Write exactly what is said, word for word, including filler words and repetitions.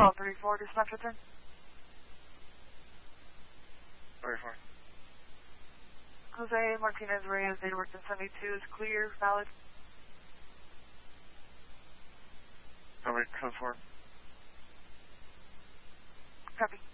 twelve thirty-four, dispatch return. thirty-four. Jose Martinez Reyes, date of birth ten seventy-two is clear, valid. Copy, code four. Copy.